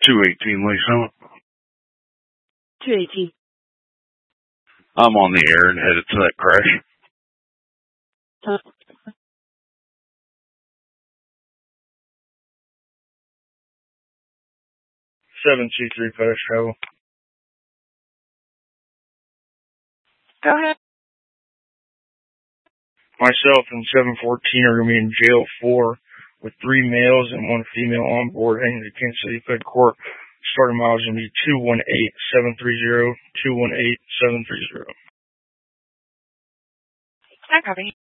218 Lee Summit. 218. I'm on the air and headed to that crash. Huh. 723 fast travel. Go ahead. Myself and 714 are going to be in jail 4 with 3 males and 1 female on board heading to Kansas City Fed Court. Starting miles is going to be 218-730, 218-730. I copy.